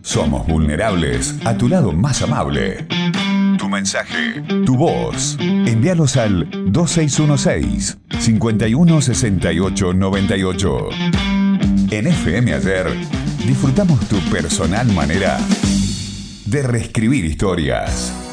Somos vulnerables a tu lado más amable. Tu mensaje, tu voz. Envíalos al 2616-516898. En FM Ayer disfrutamos tu personal manera de reescribir historias.